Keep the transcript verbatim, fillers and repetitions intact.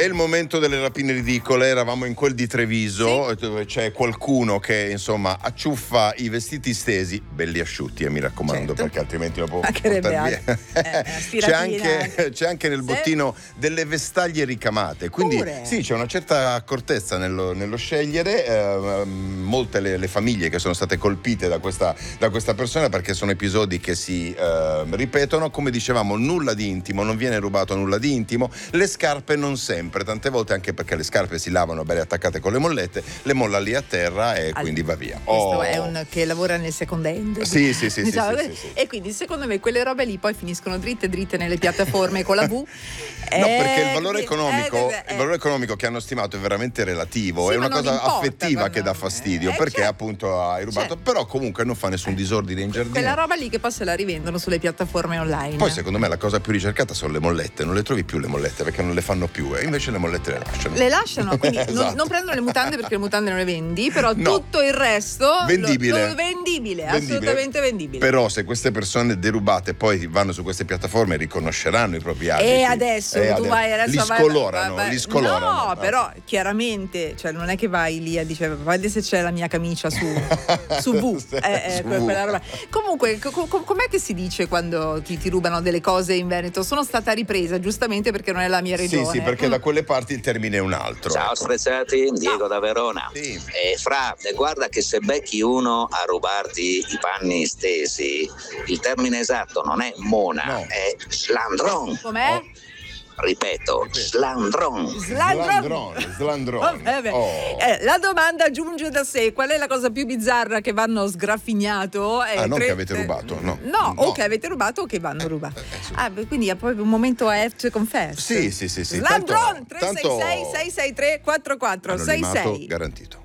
È il momento delle rapine ridicole. Eravamo in quel di Treviso, sì, dove c'è qualcuno che insomma acciuffa i vestiti stesi, belli asciutti, e eh, mi raccomando, certo, perché altrimenti lo può portare via. Eh, c'è, anche, c'è anche nel bottino sì, delle vestaglie ricamate, quindi Pure. sì, c'è una certa accortezza nello, nello scegliere. Eh, molte le, le famiglie che sono state colpite da questa, da questa persona, perché sono episodi che si eh, ripetono. Come dicevamo, nulla di intimo, non viene rubato nulla di intimo. Le scarpe non sempre, tante volte, anche perché le scarpe si lavano belle attaccate con le mollette, le molla lì a terra e All... quindi va via. Questo oh. è un che lavora nel second hand. Sì, sì, sì, diciamo, sì, sì, sì, sì. E quindi secondo me quelle robe lì poi finiscono dritte dritte nelle piattaforme con la V. No, perché il valore economico, eh, eh, il valore economico che hanno stimato è veramente relativo, sì, è una cosa importa, affettiva quando... che dà fastidio, eh, perché certo, appunto hai rubato, certo, però comunque non fa nessun disordine in giardino. Quella roba lì che poi se la rivendono sulle piattaforme online. Poi secondo me la cosa più ricercata sono le mollette, non le trovi più le mollette perché non le fanno più, e invece le mollette le lasciano. Le lasciano, quindi esatto, non, non prendono le mutande perché le mutande non le vendi, però no, tutto il resto vendibile, lo, lo vendibile, vendibile, assolutamente vendibile. Però se queste persone derubate poi vanno su queste piattaforme riconosceranno i propri abiti. E adesso e tu adesso, vai adesso li vai, scolorano, vai, vai, li scolorano. No, però chiaramente, cioè non è che vai lì a dire guarda se c'è la mia camicia su su V, eh, eh, su quella roba. Comunque co- co- com'è che si dice quando ti, ti rubano delle cose in Veneto? Sono stata ripresa, giustamente, perché non è la mia regione. Sì, sì, perché mm. da quelle parti il termine è un altro. Ciao Strezzati, Diego da Verona. Sì. E fra, guarda che se becchi uno a rubarti i panni stesi, il termine esatto non è mona, no, è slandron. Com'è? Oh. Ripeto, slandron. Slandron. Slandron. Oh. Eh, la domanda giunge da sé: qual è la cosa più bizzarra che vanno sgraffignato? Eh, ah, non tre... che avete rubato, no. No, no, o che avete rubato o che vanno rubato. Eh, eh, ah, quindi è proprio un momento I have to confess. Sì, sì, sì, sì. Slandron. Tre sei sei sei sei tre quattro quattro sei sei garantito.